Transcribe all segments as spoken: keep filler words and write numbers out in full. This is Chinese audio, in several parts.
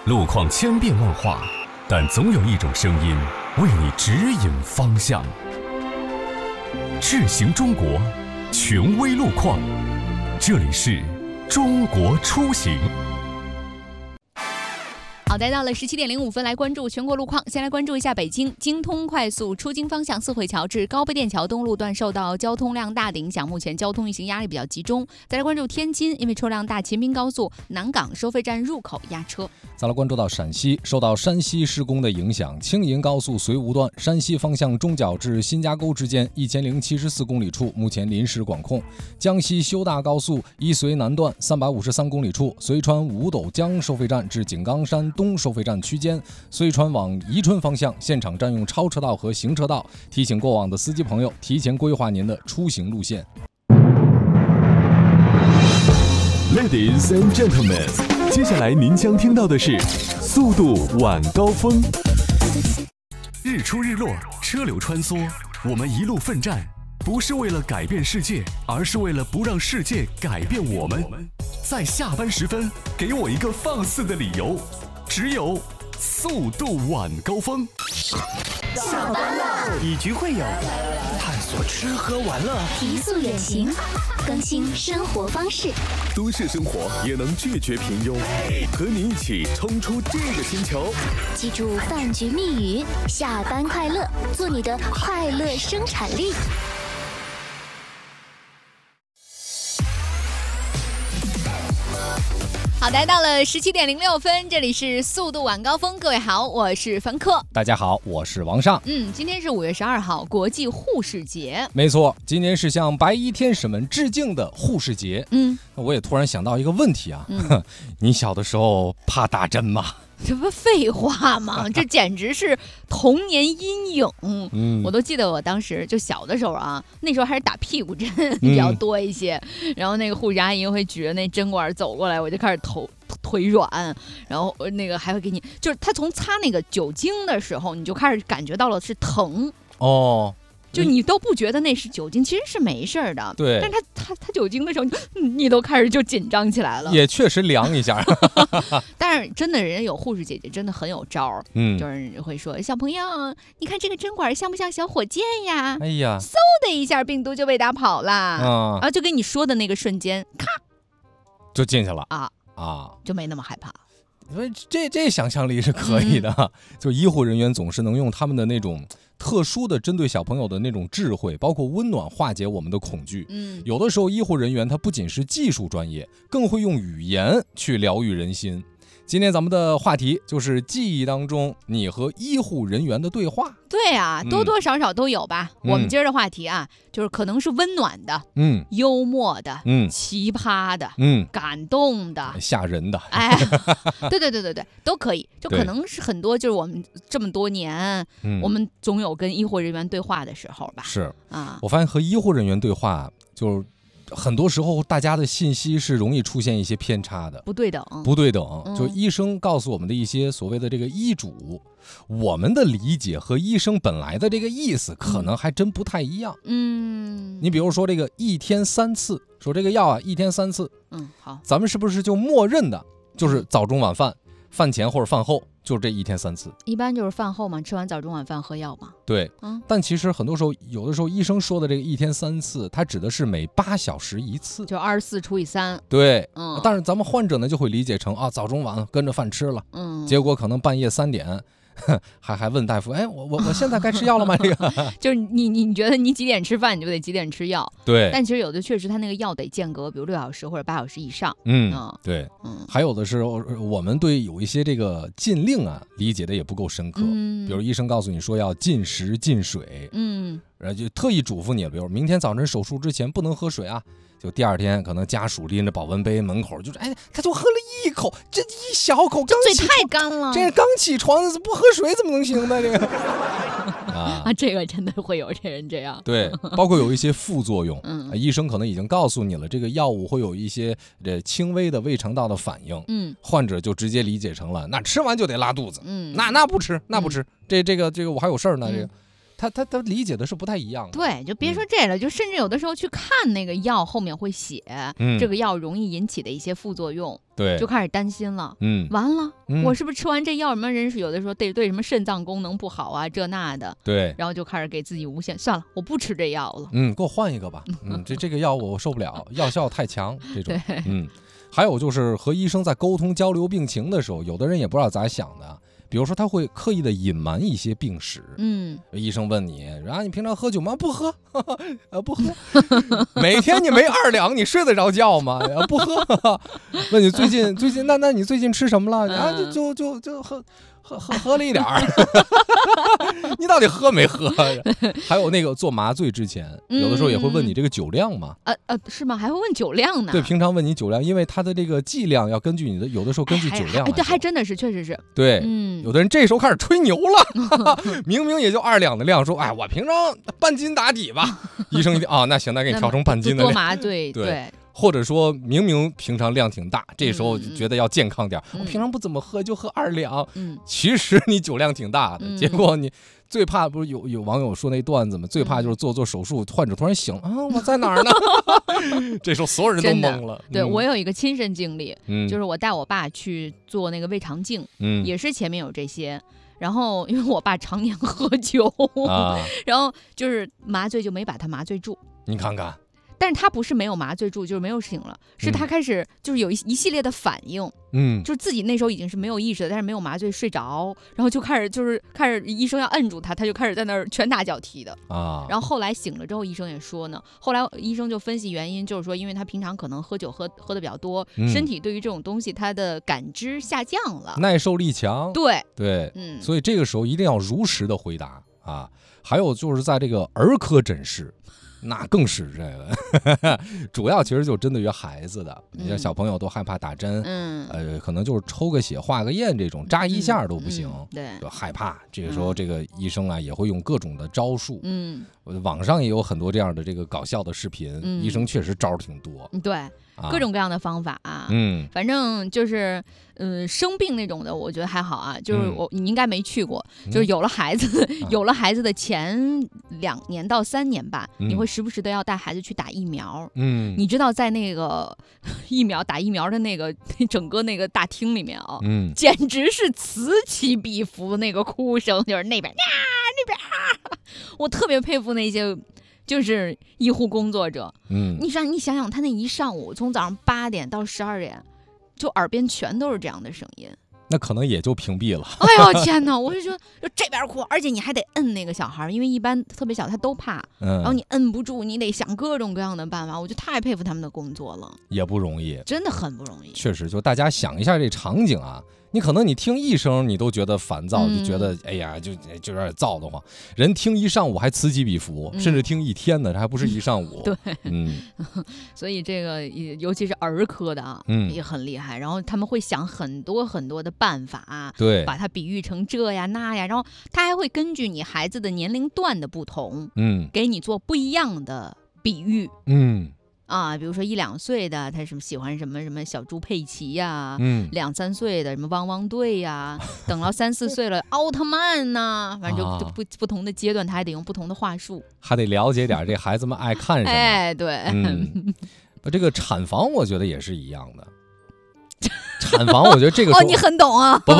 路况千变万化，但总有一种声音为你指引方向。智行中国，权威路况，这里是中国出行。 好，来到了十七点零五分，来关注全国路况。先来关注一下北京京通快速出京方向四惠桥至高碑店桥东路段受到交通量大的影响，目前交通运行压力比较集中。再来关注天津，因为车辆大，秦滨高速南港收费站入口压车。 再来关注到陕西，受到山西施工的影响，青银高速绥吴段山西方向中角至新家沟之间一千零七十四公里处目前临时管控。江西修大高速依绥南段三百五十三公里处，遂川五斗江收费站至井冈山东收费站区间，遂川往宜春方向现场占用超车道和行车道，提醒过往的司机朋友提前规划您的出行路线。 Ladies and gentlemen， 接下来您将听到的是速度晚高峰。日出日落，车流穿梭，我们一路奋战，不是为了改变世界，而是为了不让世界改变我们。在下班时分，给我一个放肆的理由，只有速度晚高峰。 下班了， 以局会友，探索吃喝玩乐， 提速远行，更新生活方式。 都市生活也能拒绝平庸，和你一起冲出这个星球。 记住饭局密语：下班快乐，做你的快乐生产力。 好，来到了十七点零六分，这里是速度晚高峰。各位好，我是凡客。 大家好，我是王尚。 嗯，今天是五月十二号，国际护士节。 没错，今年是向白衣天使们致敬的护士节。 嗯， 我也突然想到一个问题啊， 嗯、 你小的时候怕打针吗？ 这不废话吗？这简直是童年阴影。嗯，我都记得我当时就小的时候啊，那时候还是打屁股针比较多一些，嗯、然后那个护士阿姨会举着那针管走过来，我就开始头腿软，然后那个还会给你，就是他从擦那个酒精的时候，你就开始感觉到了是疼哦。 就你都不觉得那是酒精，其实是没事的。 对， 但是他他他酒精的时候，你都开始就紧张起来了。 也确实凉一下。 但是真的，人家有护士姐姐真的很有招，嗯，就是会说小朋友，你看这个针管像不像小火箭呀？ 哎呀， 嗖的一下，病毒就被打跑了，嗯，然后就跟你说的那个瞬间，咔， 就进去了啊啊， 就没那么害怕。 所以这这想象力是可以的，嗯、就医护人员总是能用他们的那种特殊的针对小朋友的那种智慧，包括温暖化解我们的恐惧。嗯，有的时候医护人员他不仅是技术专业，更会用语言去疗愈人心。今天咱们的话题就是记忆当中你和医护人员的对话。 对啊，多多少少都有吧。嗯、我们今儿的话题啊，就是可能是温暖的，嗯，幽默的，嗯，奇葩的，嗯，感动的， 吓人的， 哎，对对对对对，都可以。就可能是很多，就是我们这么多年，嗯、我们总有跟医护人员对话的时候吧。 是啊，我发现和医护人员对话就是。很多时候大家的信息是容易出现一些偏差的， 不对等不对等、嗯、就医生告诉我们的一些所谓的这个医嘱，我们的理解和医生本来的这个意思可能还真不太一样。嗯，你比如说这个一天三次，说这个药啊一天三次，嗯，好，咱们是不是就默认的就是早中晚饭，饭前或者饭后，就是这一天三次？ 一般就是饭后嘛，吃完早中晚饭喝药嘛。 对，嗯，但其实很多时候，有的时候医生说的这个一天三次，它指的是每八小时一次， 就二十四除以三。 对，嗯，但是咱们患者呢就会理解成啊早中晚跟着饭吃了，嗯，结果可能半夜三点。还还问大夫，哎，我我我现在该吃药了吗？这个就是你你觉得你几点吃饭，你就得几点吃药。 对， 但其实有的确实他那个药得间隔，比如六小时或者八小时以上。 嗯，嗯对，嗯，还有的是我们对有一些这个禁令啊理解的也不够深刻，嗯，比如医生告诉你说要禁食禁水，嗯，然后就特意嘱咐你，比如明天早晨手术之前不能喝水啊。就第二天可能家属拎着保温杯门口，就是哎，他就喝了一口，这一小口， 这嘴太干了， 这刚起床不喝水怎么能行呢？这个啊，啊，这个真的会有这人这样。 对，包括有一些副作用，嗯，医生可能已经告诉你了，这个药物会有一些这轻微的胃肠道的反应，嗯，患者就直接理解成了那吃完就得拉肚子，嗯，那那不吃，那不吃，嗯、这这个这个我还有事儿呢，这个。 他他他理解的是不太一样的。 对，就别说这了，嗯、就甚至有的时候去看那个药后面会写、嗯、这个药容易引起的一些副作用， 对， 就开始担心了。 嗯， 完了、 嗯， 我是不是吃完这药，什么人是有的时候对对什么肾脏功能不好啊，这那的。 对， 然后就开始给自己无限，算了，我不吃这药了。 嗯，给我换一个吧。嗯，这这个药我受不了，药效太强，这种。嗯，还有就是和医生在沟通交流病情的时候，有的人也不知道咋想的。比如说他会刻意的隐瞒一些病史，嗯，医生问你，然后你平常喝酒吗？不喝，呵呵呃，不喝。每天你没二两，你睡得着觉吗？呃、不喝。问你最近最近那那你最近吃什么了？啊，就就就就喝喝喝喝了一点儿。你到底喝没喝？还有那个做麻醉之前，有的时候也会问你这个酒量嘛？ 呃呃，是吗？还会问酒量呢？ 对，平常问你酒量，因为他的这个剂量要根据你的，有的时候根据酒量。 哎，对，还真的是，确实是。 对，嗯，有的人这时候开始吹牛了，明明也就二两的量，说，哎，我平常半斤打底吧。医生一听啊，那行，那给你调成半斤的量。 多麻醉，对。对， 或者说明明平常量挺大，这时候觉得要健康点，嗯、我平常不怎么喝，就喝二两。嗯，其实你酒量挺大的，嗯、结果你最怕不是有有网友说那段子吗？最怕就是做做手术，患者突然醒了啊，我在哪儿呢？这时候所有人都懵了。 对、嗯、我有一个亲身经历，嗯、就是我带我爸去做那个胃肠镜，嗯、也是前面有这些。然后因为我爸常年喝酒，啊、然后就是麻醉就没把他麻醉住。 你看看。 但是他不是没有麻醉住，就是没有醒了，是他开始就是有一一系列的反应，嗯，就是自己那时候已经是没有意识的，但是没有麻醉睡着，然后就开始就是开始医生要摁住他，他就开始在那儿拳打脚踢的啊。然后后来醒了之后，医生也说呢，后来医生就分析原因，就是说因为他平常可能喝酒喝喝的比较多，嗯、身体对于这种东西他的感知下降了， 耐受力强， 对对，嗯，所以这个时候一定要如实的回答啊。还有就是在这个儿科诊室。那更是这个，主要其实就针对于孩子的，你像小朋友都害怕打针，嗯，呃，可能就是抽个血、化个验这种，扎一下都不行，嗯嗯、对，就害怕。这个时候，这个医生啊也会用各种的招数，嗯，网上也有很多这样的这个搞笑的视频，嗯、医生确实招挺多， 对。啊、各种各样的方法啊，嗯，反正就是，嗯、呃，生病那种的，我觉得还好啊。就是我，嗯、你应该没去过，嗯、就是有了孩子，嗯、有了孩子的前两年到三年吧，嗯、你会时不时的要带孩子去打疫苗。嗯，你知道在那个疫苗打疫苗的那个整个那个大厅里面啊，嗯，简直是此起彼伏，那个哭声就是那边呀那边啊，我特别佩服那些。就是医护工作者，嗯，你想，你想想，他那一上午从早上八点到十二点，就耳边全都是这样的声音， 那可能也就屏蔽了。 哎呦天哪！我就说，就这边哭，而且你还得摁那个小孩，因为一般特别小他都怕，嗯，然后你摁不住，你得想各种各样的办法。我就太佩服他们的工作了， 也不容易， 真的很不容易。 确实，就大家想一下这场景啊。你可能你听一声你都觉得烦躁，嗯、就觉得哎呀就就有点躁得慌。人听一上午还此起彼伏，嗯、甚至听一天的，还不是一上午。 对，嗯，所以这个尤其是儿科的啊，嗯、也很厉害。然后他们会想很多很多的办法、啊， 对， 把它比喻成这呀那呀。然后他还会根据你孩子的年龄段的不同，嗯，给你做不一样的比喻，嗯。啊，比如说一两岁的他什么喜欢什么什么小猪佩奇呀、啊，嗯，两三岁的什么汪汪队呀、啊，等到三四岁了奥特曼呐、啊，反正就、啊、就不不同的阶段，他还得用不同的话术， 还得了解点这孩子们爱看什么。 哎，对， 嗯，这个产房我觉得也是一样的。产房，我觉得这个哦，你很懂啊。 不不，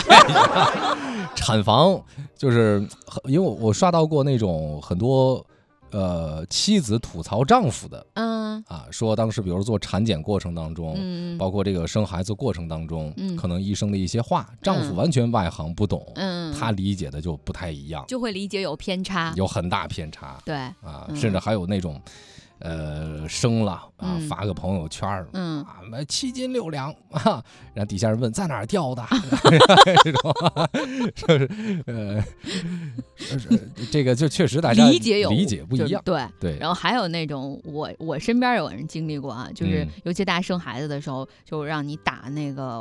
产房就是因为我我刷到过那种很多。呃，妻子吐槽丈夫的，嗯啊，说当时比如做产检过程当中，嗯，包括这个生孩子过程当中，嗯，可能医生的一些话，丈夫完全外行不懂，嗯，他理解的就不太一样， 就会理解有偏差， 有很大偏差， 对啊，嗯、甚至还有那种。呃，生了啊，嗯、发个朋友圈，嗯啊，七斤六两啊，然后底下人问在哪儿掉的，这种，就是呃，这个就确实大家理解有理解不一样， 对对。 然后还有那种我我身边有人经历过啊，就是、嗯、尤其大家生孩子的时候，就让你打那个。打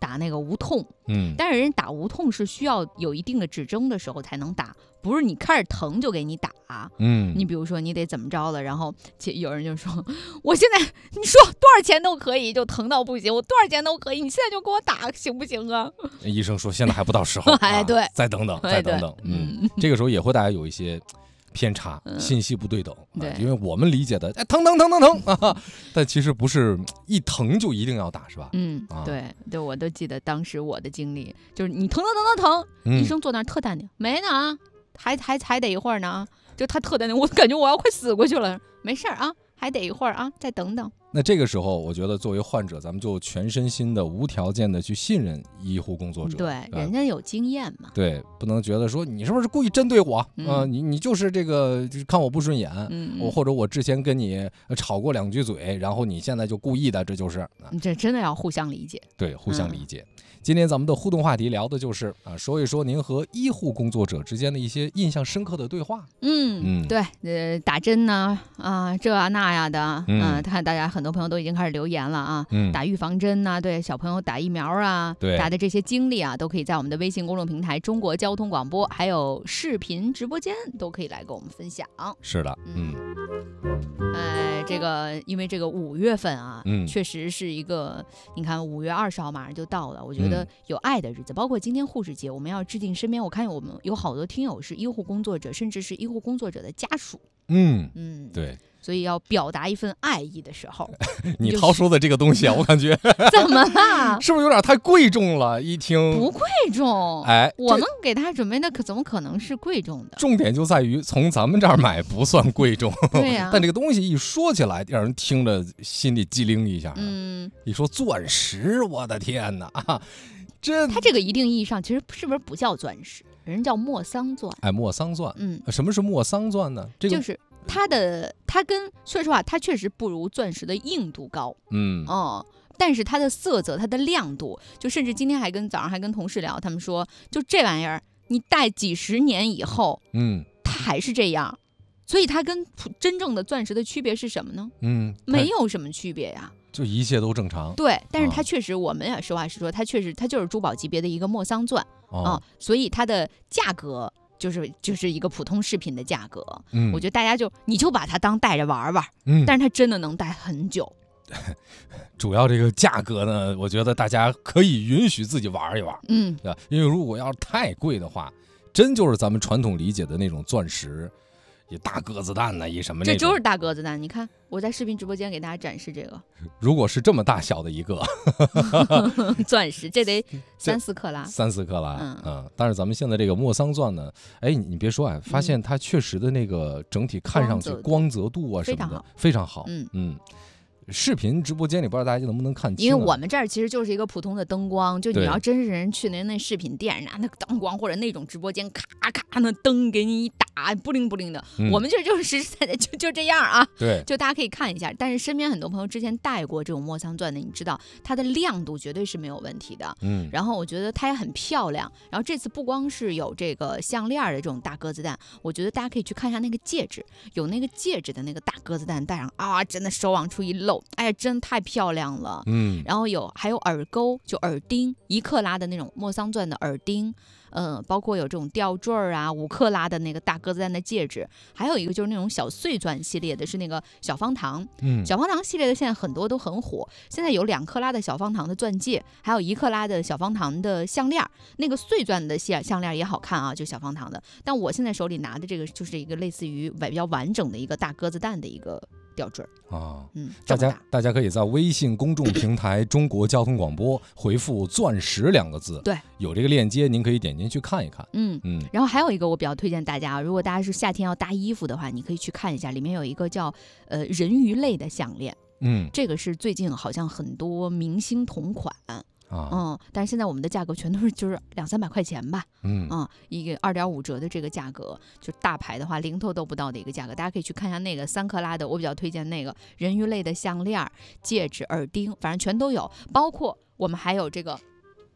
打那个无痛， 嗯， 但是人打无痛是需要有一定的指征的时候才能打，不是你开始疼就给你打。 嗯， 你比如说你得怎么着了，然后有人就说我现在你说多少钱都可以，就疼到不行，我多少钱都可以，你现在就给我打行不行啊？ 医生说现在还不到时候， 哎，对， 啊，再等等，再等等，嗯，这个时候也会大家有一些偏差，嗯，信息不对等，啊，对，因为我们理解的，哎，疼疼疼疼疼啊，但其实不是一疼就一定要打，是吧？ 嗯，啊，对对，我都记得当时我的经历，就是你疼疼疼疼疼，嗯，医生坐那儿特淡定，没呢，还还还得一会儿呢，就他特淡定，我感觉我要快死过去了，没事儿啊，还得一会儿啊，再等等。 那这个时候，我觉得作为患者，咱们就全身心的、无条件的去信任医护工作者。 对，呃、人家有经验嘛。 对，不能觉得说你是不是故意针对我啊，嗯呃？你你就是这个就是看我不顺眼，嗯，我或者我之前跟你吵过两句嘴，然后你现在就故意的，这就是。啊， 这真的要互相理解。 对，互相理解。嗯，今天咱们的互动话题聊的就是啊，说一说您和医护工作者之间的一些印象深刻的对话。 嗯嗯，对，呃，打针呢，啊，这啊那呀的，嗯，呃，看大家很多朋友都已经开始留言了啊，嗯，打预防针呐，啊，对，小朋友打疫苗啊，对，打的这些经历啊，都可以在我们的微信公众平台中国交通广播，还有视频直播间都可以来跟我们分享。 是的，嗯， 呃，这个因为这个五月份啊，嗯，确实是一个，你看五月二十号马上就到了，我觉得有爱的日子，包括今天护士节，我们要致敬身边，我看我们有好多听友是医护工作者，甚至是医护工作者的家属。 嗯嗯，对， 所以要表达一份爱意的时候， 你掏出的这个东西啊，我感觉怎么了？ 是不是有点太贵重了？一听不贵重，哎，我们给他准备的可怎么可能是贵重的？ 重点就在于从咱们这儿买不算贵重， 对呀，啊。 但这个东西一说起来，让人听着心里机灵一下。嗯，一说钻石，我的天哪啊！这它这个一定意义上其实是不是不叫钻石，人叫莫桑钻。 哎，莫桑钻，嗯，什么是莫桑钻呢？这个就是它的，它跟说实话，它确实不如钻石的硬度高，嗯哦，但是它的色泽、它的亮度，就甚至今天还跟早上还跟同事聊，他们说，就这玩意儿，你戴几十年以后，嗯，它还是这样，所以它跟真正的钻石的区别是什么呢？嗯，没有什么区别呀。 就一切都正常， 对，但是它确实，啊，我们也实话实说，它确实它就是珠宝级别的一个莫桑钻，哦，啊，所以它的价格就是就是一个普通饰品的价格。嗯，我觉得大家就你就把它当戴着玩玩，嗯，但是它真的能戴很久。 主要这个价格呢，我觉得大家可以允许自己玩一玩，嗯，对吧？因为如果要是太贵的话，真就是咱们传统理解的那种钻石。一大鸽子蛋呢，一什么那种？ 这就是大鸽子蛋。你看，我在视频直播间给大家展示这个。 如果是这么大小的一个钻石，这得三四克拉。 三四克拉，嗯嗯。但是咱们现在这个莫桑钻呢，哎，你别说哎，发现它确实的那个整体看上去光泽度啊什么的非常好，嗯嗯。视频直播间里不知道大家能不能看清，啊， 因为我们这儿其实就是一个普通的灯光，就你要真是人去那那视频店，拿那个灯光或者那种直播间，咔咔那灯给你一打，不灵不灵的。嗯，我们这就是实实在在就就这样啊。 对， 就大家可以看一下。但是身边很多朋友之前戴过这种莫桑钻的，你知道它的亮度绝对是没有问题的。嗯，然后我觉得它也很漂亮。然后这次不光是有这个项链的这种大鸽子蛋，我觉得大家可以去看一下那个戒指，有那个戒指的那个大鸽子蛋戴上啊，真的手往出一露，哎呀，真太漂亮了。嗯，然后有还有耳钩，就耳钉，一克拉的那种莫桑钻的耳钉。呃，包括有这种吊坠啊，五克拉的那个大鸽子蛋的戒指，还有一个就是那种小碎钻系列的，是那个小方糖。嗯，小方糖系列的现在很多都很火。现在有两克拉的小方糖的钻戒，还有一克拉的小方糖的项链。那个碎钻的项项链也好看啊，就小方糖的。但我现在手里拿的这个就是一个类似于比较完整的一个大鸽子蛋的一个吊坠啊。嗯，大家大家可以在微信公众平台中国交通广播回复钻石两个字， 对， 有这个链接您可以点进去看一看。 嗯嗯，然后还有一个我比较推荐大家，如果大家是夏天要搭衣服的话，你可以去看一下，里面有一个叫呃人鱼类的项链。嗯，这个是最近好像很多明星同款。啊，嗯，但是现在我们的价格全都是就是两三百块钱吧，嗯啊，一个二点五折的这个价格，就大牌的话零头都不到的一个价格，大家可以去看一下那个三克拉的，我比较推荐那个人鱼类的项链、戒指、耳钉，反正全都有，包括我们还有这个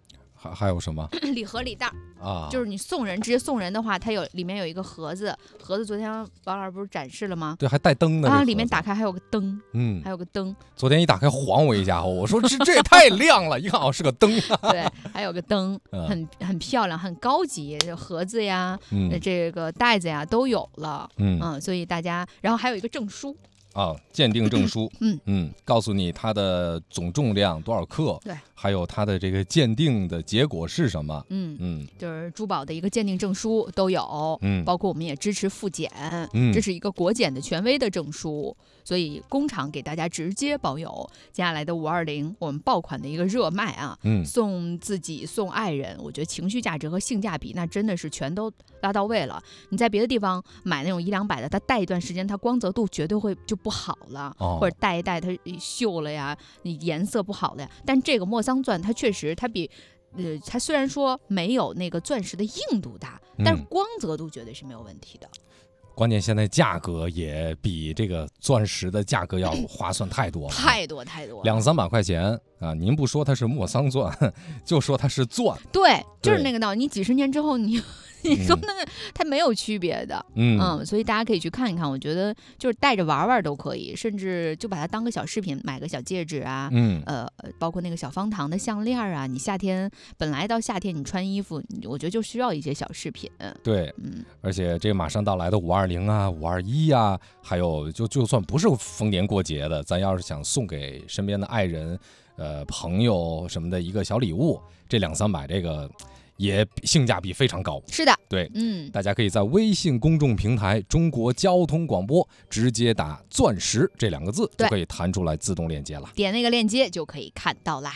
还还有什么？ 礼盒礼袋啊， 就是你送人直接送人的话，它有里面有一个盒子，盒子昨天王老师不是展示了吗？ 对，还带灯的啊，里面打开还有个灯， 嗯， 还有个灯。 昨天一打开晃我一下，我说这这也太亮了，一看哦是个灯。 对，还有个灯，很很漂亮，很高级，盒子呀，嗯、这个袋子呀都有了，嗯嗯，所以大家，然后还有一个证书。 啊，鉴定证书， 嗯嗯，告诉你它的总重量多少克， 对， 还有它的这个鉴定的结果是什么， 嗯嗯，就是珠宝的一个鉴定证书都有，嗯，包括我们也支持复检，嗯，这是一个国检的权威的证书，所以工厂给大家直接保有。接下来的五二零，我们爆款的一个热卖啊，嗯，送自己送爱人，我觉得情绪价值和性价比那真的是全都拉到位了。你在别的地方买那种一两百的，它戴一段时间，它光泽度绝对会就不好了，哦、或者戴一戴它锈了呀，你颜色不好了呀。但这个莫桑钻它确实它比，呃，它虽然说没有那个钻石的硬度大，但是光泽度绝对是没有问题的。嗯， 关键现在价格也比这个钻石的价格要划算太多了， 太多太多了， 两三百块钱啊！您不说它是莫桑钻，就说它是钻， 对，就是那个道理。你几十年之后你。你说那个它没有区别的，嗯嗯，所以大家可以去看一看，我觉得就是带着玩玩都可以，甚至就把它当个小饰品，买个小戒指啊，嗯，呃，包括那个小方糖的项链啊，你夏天本来到夏天你穿衣服，我觉得就需要一些小饰品， 对，嗯，而且这个马上到来的五二零啊、五二一啊，还有就就算不是逢年过节的，咱要是想送给身边的爱人、呃朋友什么的一个小礼物，这两三百这个。也性价比非常高， 是的， 对，嗯，大家可以在微信公众平台中国交通广播直接打钻石这两个字就可以弹出来自动链接了， 点那个链接就可以看到啦。